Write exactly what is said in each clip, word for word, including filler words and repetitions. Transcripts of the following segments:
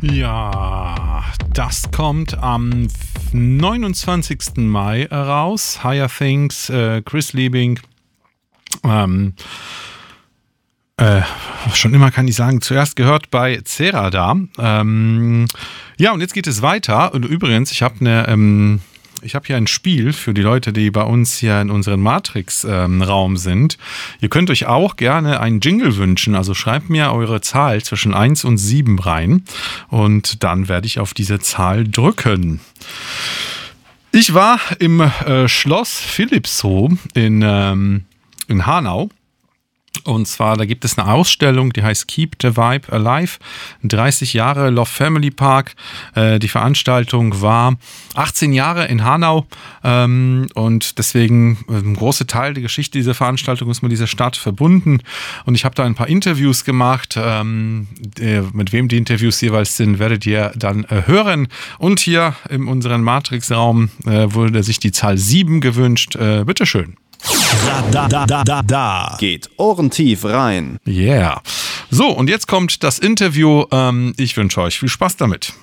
Ja, das kommt am neunundzwanzigsten Mai raus. Higher Things, äh, Chris Liebing. Ähm, äh, schon immer kann ich sagen, zuerst gehört bei Cerada. Ähm, ja, und jetzt geht es weiter. Und übrigens, ich habe eine... Ähm, Ich habe hier ein Spiel für die Leute, die bei uns hier in unserem Matrix-Raum ähm, sind. Ihr könnt euch auch gerne einen Jingle wünschen. Also schreibt mir eure Zahl zwischen eins und sieben rein. Und dann werde ich auf diese Zahl drücken. Ich war im äh, Schloss Philippshof in, ähm, in Hanau. Und zwar, da gibt es eine Ausstellung, die heißt Keep the Vibe Alive, dreißig Jahre Love Family Park. Äh, die Veranstaltung war achtzehn Jahre in Hanau ähm, und deswegen ein großer Teil der Geschichte dieser Veranstaltung ist mit dieser Stadt verbunden. Und ich habe da ein paar Interviews gemacht. Ähm, äh, mit wem die Interviews jeweils sind, werdet ihr dann äh, hören. Und hier in unserem Matrix-Raum äh, wurde sich die Zahl sieben gewünscht. Äh, bitteschön. Da, da, da, da, da. Geht ohrentief rein. Yeah. So, und jetzt kommt das Interview. Ähm, ich wünsche euch viel Spaß damit.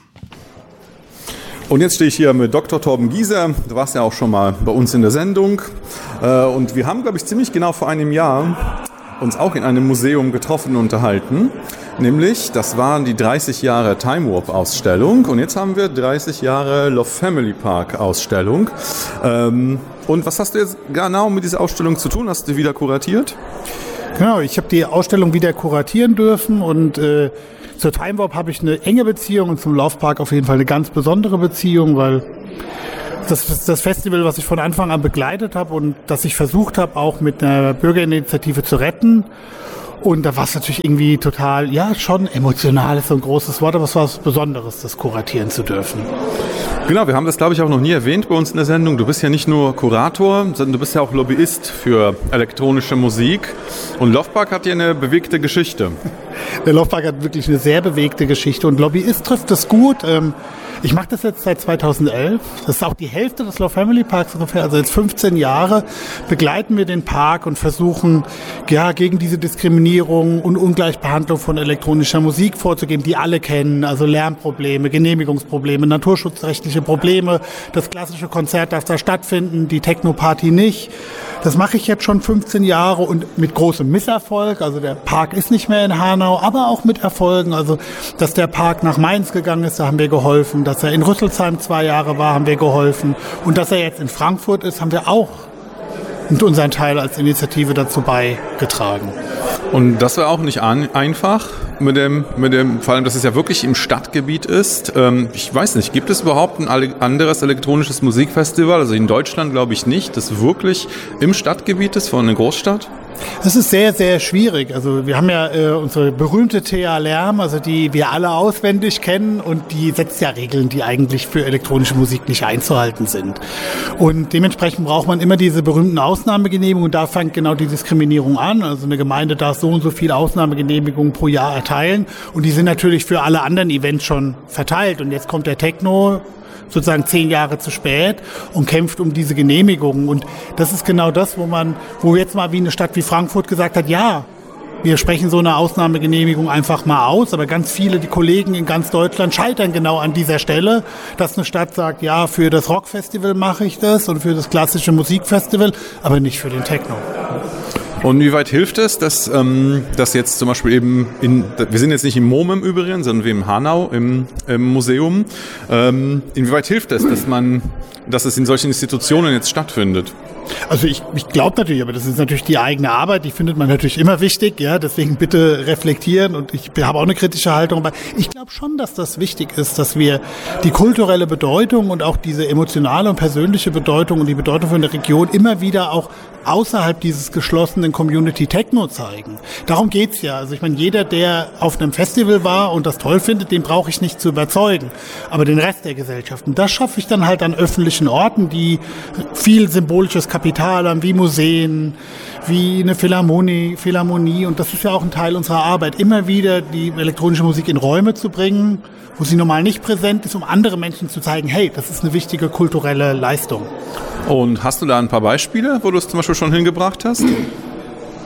Und jetzt stehe ich hier mit Doktor Torben Gieser. Du warst ja auch schon mal bei uns in der Sendung. Äh, und wir haben, glaube ich, ziemlich genau vor einem Jahr uns auch in einem Museum getroffen und unterhalten. Nämlich, das waren die dreißig Jahre Time Warp Ausstellung. Und jetzt haben wir dreißig Jahre Love Family Park Ausstellung. Ähm, und was hast du jetzt genau mit dieser Ausstellung zu tun? Hast du wieder kuratiert? Genau, ich habe die Ausstellung wieder kuratieren dürfen und äh, zur Time Warp habe ich eine enge Beziehung und zum Love Park auf jeden Fall eine ganz besondere Beziehung, weil das ist das Festival, was ich von Anfang an begleitet habe und das ich versucht habe, auch mit einer Bürgerinitiative zu retten. Und da war es natürlich irgendwie total, ja, schon emotional ist so ein großes Wort, aber es war was Besonderes, das kuratieren zu dürfen. Genau, wir haben das, glaube ich, auch noch nie erwähnt bei uns in der Sendung. Du bist ja nicht nur Kurator, sondern du bist ja auch Lobbyist für elektronische Musik. Und Love Park hat ja eine bewegte Geschichte. Der Love Park hat wirklich eine sehr bewegte Geschichte und Lobbyist trifft es gut. Ich mache das jetzt seit zweitausendelf. Das ist auch die Hälfte des Love Family Parks ungefähr. Also jetzt fünfzehn Jahre begleiten wir den Park und versuchen, ja, gegen diese Diskriminierung und Ungleichbehandlung von elektronischer Musik vorzugehen, die alle kennen. Also Lärmprobleme, Genehmigungsprobleme, naturschutzrechtliche Probleme. Das klassische Konzert darf da stattfinden, die Techno-Party nicht. Das mache ich jetzt schon fünfzehn Jahre und mit großem Misserfolg. Also der Park ist nicht mehr in Hanau, aber auch mit Erfolgen. Also, dass der Park nach Mainz gegangen ist, da haben wir geholfen. Dass er in Rüsselsheim zwei Jahre war, haben wir geholfen. Und dass er jetzt in Frankfurt ist, haben wir auch und unseren Teil als Initiative dazu beigetragen. Und das war auch nicht an, einfach mit dem, mit dem, vor allem, dass es ja wirklich im Stadtgebiet ist. Ähm, ich weiß nicht, gibt es überhaupt ein anderes elektronisches Musikfestival? Also in Deutschland glaube ich nicht, das wirklich im Stadtgebiet ist von einer Großstadt? Das ist sehr, sehr schwierig. Also wir haben ja äh, unsere berühmte T A Lärm, also die wir alle auswendig kennen und die setzt ja Regeln, die eigentlich für elektronische Musik nicht einzuhalten sind. Und dementsprechend braucht man immer diese berühmten Ausnahmegenehmigungen und da fängt genau die Diskriminierung an. Also eine Gemeinde darf so und so viele Ausnahmegenehmigungen pro Jahr erteilen und die sind natürlich für alle anderen Events schon verteilt. Und jetzt kommt der Techno sozusagen zehn Jahre zu spät und kämpft um diese Genehmigungen. Und das ist genau das, wo man, wo jetzt mal wie eine Stadt wie Frankfurt gesagt hat, ja, wir sprechen so eine Ausnahmegenehmigung einfach mal aus, aber ganz viele, die Kollegen in ganz Deutschland scheitern genau an dieser Stelle, dass eine Stadt sagt, ja, für das Rockfestival mache ich das und für das klassische Musikfestival, aber nicht für den Techno. Und wie weit hilft es, dass, ähm, dass jetzt zum Beispiel eben, in, wir sind jetzt nicht im MoMA im Übrigen, sondern wie im Hanau im, im Museum. Ähm, inwieweit hilft es, dass man, dass es in solchen Institutionen jetzt stattfindet? Also ich, ich glaube natürlich, aber das ist natürlich die eigene Arbeit, die findet man natürlich immer wichtig, ja, deswegen bitte reflektieren und ich habe auch eine kritische Haltung, aber ich glaube schon, dass das wichtig ist, dass wir die kulturelle Bedeutung und auch diese emotionale und persönliche Bedeutung und die Bedeutung von der Region immer wieder auch außerhalb dieses geschlossenen Community Techno zeigen. Darum geht's ja. Also ich meine, jeder, der auf einem Festival war und das toll findet, den brauche ich nicht zu überzeugen. Aber den Rest der Gesellschaft. Und das schaffe ich dann halt an öffentlichen Orten, die viel symbolisches Kapital haben, wie Museen, wie eine Philharmonie, Philharmonie. Und das ist ja auch ein Teil unserer Arbeit, immer wieder die elektronische Musik in Räume zu bringen, wo sie normal nicht präsent ist, um andere Menschen zu zeigen, hey, das ist eine wichtige kulturelle Leistung. Und hast du da ein paar Beispiele, wo du es zum Beispiel schon hingebracht hast?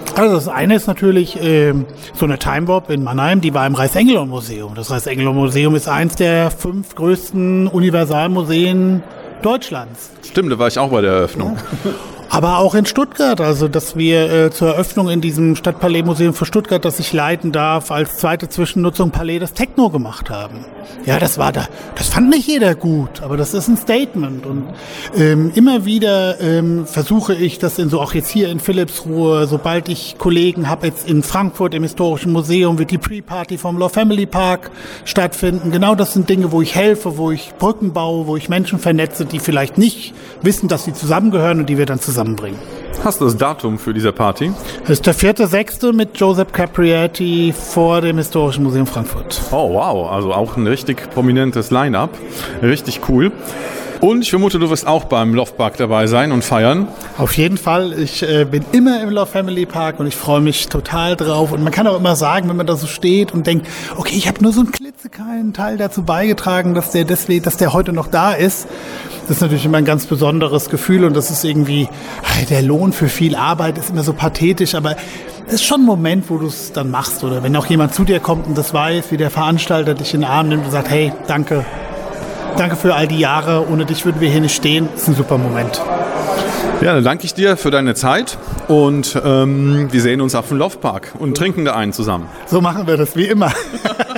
Also das eine ist natürlich ähm, so eine Time Warp in Mannheim, die war im Reichs-Engelon-Museum. Das Reichs-Engelon-Museum ist eins der fünf größten Universalmuseen Deutschlands. Stimmt, da war ich auch bei der Eröffnung. Ja. Aber auch in Stuttgart, also dass wir äh, zur Eröffnung in diesem Stadtpalais-Museum für Stuttgart, das ich leiten darf, als zweite Zwischennutzung Palais das Techno gemacht haben. Ja, das war da, das fand nicht jeder gut, aber das ist ein Statement. Und ähm, immer wieder ähm, versuche ich das in so, auch jetzt hier in Philippsruhe, sobald ich Kollegen habe, jetzt in Frankfurt im Historischen Museum wird die Pre-Party vom Love Family Park stattfinden. Genau das sind Dinge, wo ich helfe, wo ich Brücken baue, wo ich Menschen vernetze, die vielleicht nicht wissen, dass sie zusammengehören und die wir dann zusammen bringen. Hast du das Datum für diese Party? Das ist der vierte sechste mit Joseph Capriati vor dem Historischen Museum Frankfurt. Oh wow, also auch ein richtig prominentes Line-Up. Richtig cool. Und ich vermute, du wirst auch beim Love Park dabei sein und feiern. Auf jeden Fall. Ich äh, bin immer im Love Family Park und ich freue mich total drauf. Und man kann auch immer sagen, wenn man da so steht und denkt, okay, ich habe nur so einen klitzekleinen Teil dazu beigetragen, dass der deswegen, dass der heute noch da ist. Das ist natürlich immer ein ganz besonderes Gefühl und das ist irgendwie, der Lohn für viel Arbeit ist immer so pathetisch, aber es ist schon ein Moment, wo du es dann machst. Oder wenn auch jemand zu dir kommt und das weiß, wie der Veranstalter dich in den Arm nimmt und sagt, hey, danke. Danke für all die Jahre. Ohne dich würden wir hier nicht stehen. Das ist ein super Moment. Ja, dann danke ich dir für deine Zeit und ähm, wir sehen uns auf dem Love Park und trinken da einen zusammen. So machen wir das, wie immer.